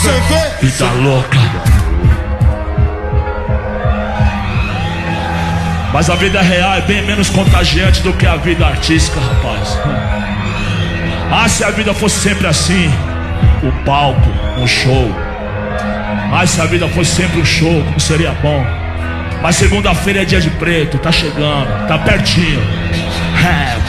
você vê. Vida louca. Mas a vida real é bem menos contagiante do que a vida artística, rapaz. Ah, se a vida fosse sempre assim, o palco, um show. Ah, se a vida fosse sempre um show, como seria bom. Mas segunda-feira é dia de preto, tá chegando, tá pertinho.